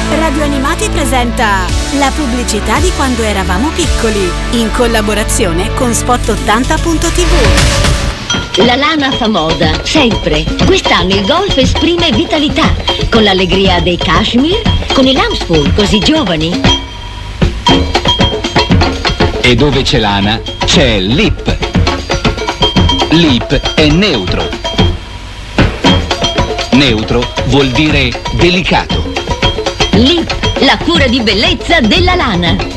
Radio Animati presenta la pubblicità di quando eravamo piccoli, in collaborazione con Spot80.tv. La lana fa moda, sempre. Quest'anno il golf esprime vitalità, con l'allegria dei cashmere, con i lambswool così giovani. E dove c'è lana, c'è Lip. Lip è neutro. Neutro vuol dire delicato. Lip, la cura di bellezza della lana.